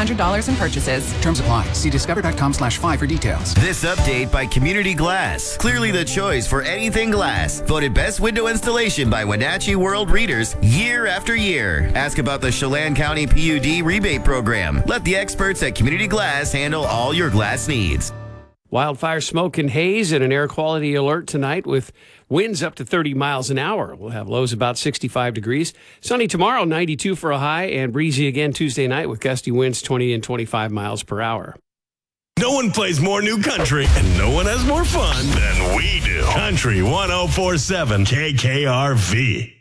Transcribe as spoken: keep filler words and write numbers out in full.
hundred dollars in purchases. Terms apply. See discover.com slash five for details. This update by Community Glass. Clearly the choice for anything glass. Voted best window installation by Wenatchee World readers year after year. Ask about the Chelan County P U D rebate program. Let the experts at Community Glass handle all your glass needs. Wildfire smoke and haze and an air quality alert tonight with winds up to thirty miles an hour. We'll have lows about sixty-five degrees. Sunny tomorrow, ninety-two for a high, and breezy again Tuesday night with gusty winds twenty and twenty-five miles per hour. No one plays more new country, and no one has more fun than we do. Country one oh four point seven K K R V.